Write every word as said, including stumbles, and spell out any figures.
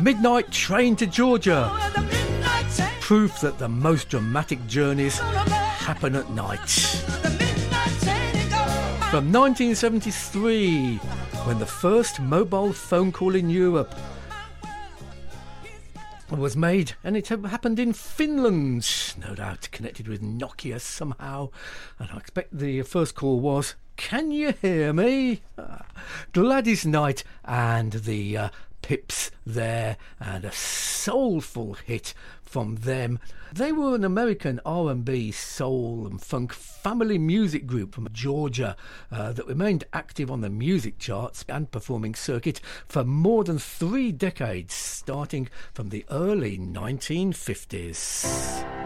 Midnight Train to Georgia. Proof that the most dramatic journeys happen at night. From nineteen seventy-three, when the first mobile phone call in Europe was made, and it happened in Finland, no doubt connected with Nokia somehow. And I expect the first call was, "Can you hear me?" Ah, Gladys Knight and the uh, Pips there, and a soulful hit from them. They were an American R and B, soul and funk family music group from Georgia uh, that remained active on the music charts and performing circuit for more than three decades, starting from the early nineteen fifties.